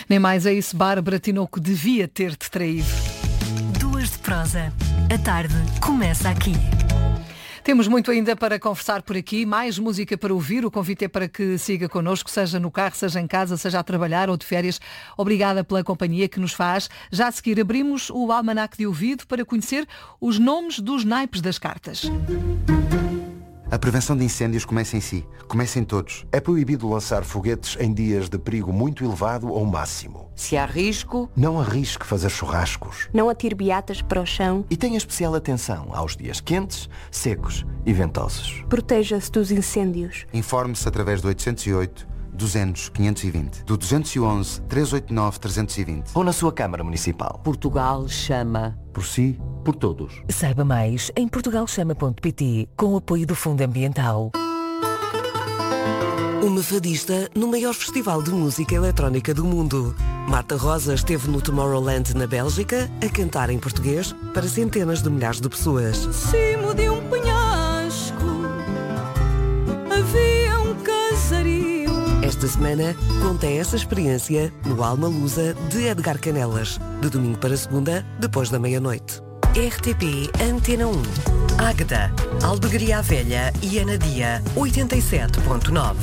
Nem mais é isso, Bárbara Tinoco devia ter-te traído. Duas de prosa. A tarde começa aqui. Temos muito ainda para conversar por aqui, mais música para ouvir. O convite é para que siga connosco, seja no carro, seja em casa, seja a trabalhar ou de férias. Obrigada pela companhia que nos faz. Já a seguir abrimos o almanaque de ouvido para conhecer os nomes dos naipes das cartas. A prevenção de incêndios começa em si. Começa em todos. É proibido lançar foguetes em dias de perigo muito elevado ou máximo. Se há risco, não arrisque fazer churrascos. Não atire beatas para o chão. E tenha especial atenção aos dias quentes, secos e ventosos. Proteja-se dos incêndios. Informe-se através do 808 200 520, do 211 389 320 ou na sua Câmara Municipal. Portugal chama. Por si, por todos. Saiba mais em portugalchama.pt, com o apoio do Fundo Ambiental. Uma fadista no maior festival de música eletrónica do mundo. Marta Rosa esteve no Tomorrowland, na Bélgica, a cantar em português para centenas de milhares de pessoas. Cimo de um penhasco havia um casario. Esta semana, conta essa experiência no Alma Lusa de Edgar Canelas, de domingo para segunda, depois da meia-noite. RTP Antena 1. Águeda, Aldegaria à Velha e Anadia, 87.9.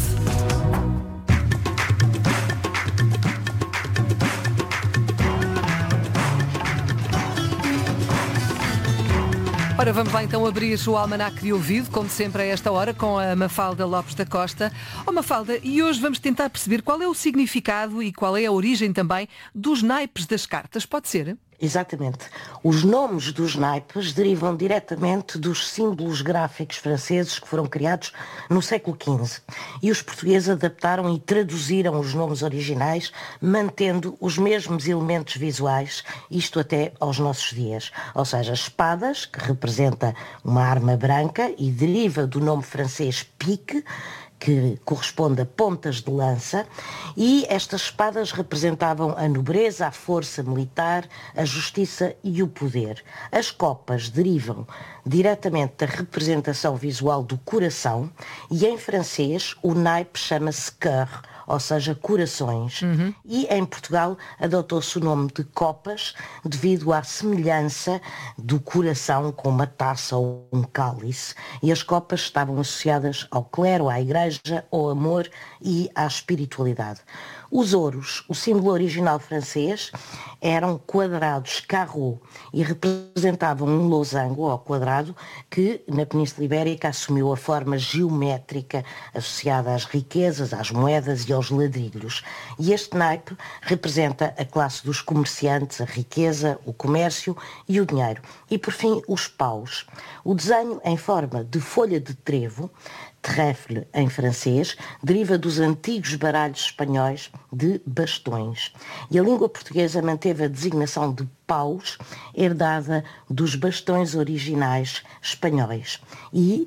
Ora, vamos lá então abrir o almanaque de ouvido, como sempre a esta hora, com a Mafalda Lopes da Costa. Mafalda, e hoje vamos tentar perceber qual é o significado e qual é a origem também dos naipes das cartas. Pode ser? Exatamente. Os nomes dos naipes derivam diretamente dos símbolos gráficos franceses que foram criados no século XV. E os portugueses adaptaram e traduziram os nomes originais, mantendo os mesmos elementos visuais, isto até aos nossos dias. Ou seja, espadas, que representa uma arma branca e deriva do nome francês pique, que corresponde a pontas de lança, e estas espadas representavam a nobreza, a força militar, a justiça e o poder. As copas derivam diretamente da representação visual do coração, e em francês o naipe chama-se cœur, ou seja, corações. E em Portugal adotou-se o nome de copas devido à semelhança do coração com uma taça ou um cálice. E as copas estavam associadas ao clero, à igreja, ao amor e à espiritualidade. Os ouros, o símbolo original francês, eram quadrados carreaux e representavam um losango ao quadrado que na Península Ibérica assumiu a forma geométrica associada às riquezas, às moedas e aos ladrilhos. E este naipe representa a classe dos comerciantes, a riqueza, o comércio e o dinheiro. E por fim, os paus. O desenho em forma de folha de trevo, trèfle em francês, deriva dos antigos baralhos espanhóis de bastões. E a língua portuguesa manteve a designação de paus, herdada dos bastões originais espanhóis. E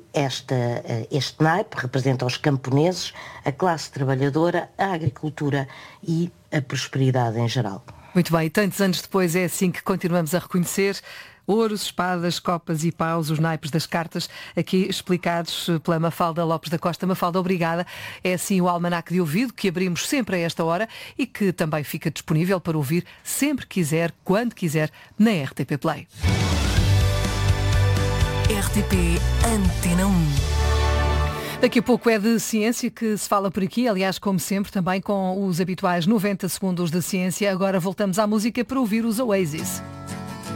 este naipe representa os camponeses, a classe trabalhadora, a agricultura e a prosperidade em geral. Muito bem, tantos anos depois é assim que continuamos a reconhecer ouros, espadas, copas e paus, os naipes das cartas, aqui explicados pela Mafalda Lopes da Costa. Mafalda, obrigada. É assim o almanaque de ouvido que abrimos sempre a esta hora e que também fica disponível para ouvir sempre que quiser, quando quiser, na RTP Play. RTP Antena 1. Daqui a pouco é de ciência que se fala por aqui, aliás, como sempre, também com os habituais 90 segundos de ciência. Agora voltamos à música para ouvir os Oasis.